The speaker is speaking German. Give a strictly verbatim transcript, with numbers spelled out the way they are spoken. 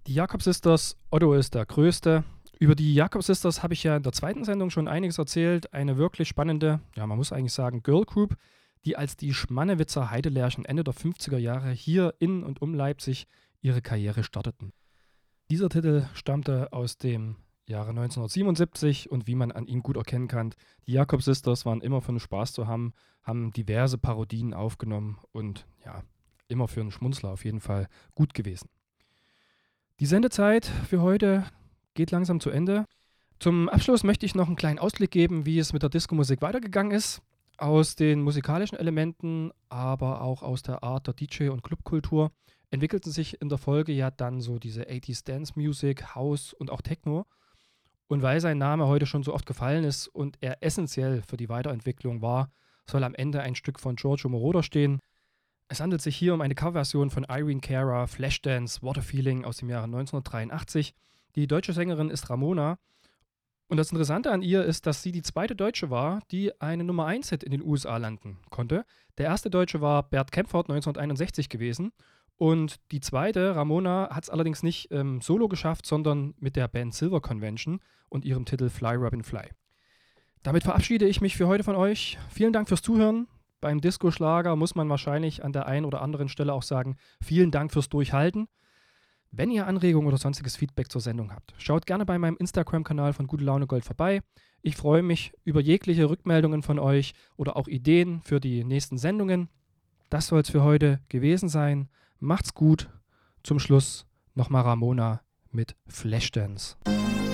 Die Jakob Sisters, Otto ist der Größte. Über die Jakob Sisters habe ich ja in der zweiten Sendung schon einiges erzählt. Eine wirklich spannende, ja, man muss eigentlich sagen, Girl Group, die als die Schmannewitzer Heidelärchen Ende der fünfziger Jahre hier in und um Leipzig ihre Karriere starteten. Dieser Titel stammte aus dem Jahre neunzehnhundertsiebenundsiebzig und wie man an ihm gut erkennen kann, die Jakob Sisters waren immer für einen Spaß zu haben, haben diverse Parodien aufgenommen und ja, immer für einen Schmunzler auf jeden Fall gut gewesen. Die Sendezeit für heute geht langsam zu Ende. Zum Abschluss möchte ich noch einen kleinen Ausblick geben, wie es mit der Disco-Musik weitergegangen ist. Aus den musikalischen Elementen, aber auch aus der Art der D J- und Clubkultur entwickelten sich in der Folge ja dann so diese achtziger Dance Music, House und auch Techno. Und weil sein Name heute schon so oft gefallen ist und er essentiell für die Weiterentwicklung war, soll am Ende ein Stück von Giorgio Moroder stehen. Es handelt sich hier um eine Coverversion von Irene Cara, Flashdance, Water Feeling aus dem Jahre neunzehnhundertdreiundachtzig. Die deutsche Sängerin ist Ramona. Und das Interessante an ihr ist, dass sie die zweite Deutsche war, die einen Nummer eins Hit in den U S A landen konnte. Der erste Deutsche war Bert Kempfert neunzehnhunderteinundsechzig gewesen. Und die zweite, Ramona, hat es allerdings nicht ähm, solo geschafft, sondern mit der Band Silver Convention und ihrem Titel Fly Robin Fly. Damit verabschiede ich mich für heute von euch. Vielen Dank fürs Zuhören. Beim Disco-Schlager muss man wahrscheinlich an der einen oder anderen Stelle auch sagen, vielen Dank fürs Durchhalten. Wenn ihr Anregungen oder sonstiges Feedback zur Sendung habt, schaut gerne bei meinem Instagram-Kanal von Gute Laune Gold vorbei. Ich freue mich über jegliche Rückmeldungen von euch oder auch Ideen für die nächsten Sendungen. Das soll es für heute gewesen sein. Macht's gut. Zum Schluss nochmal Ramona mit Flashdance.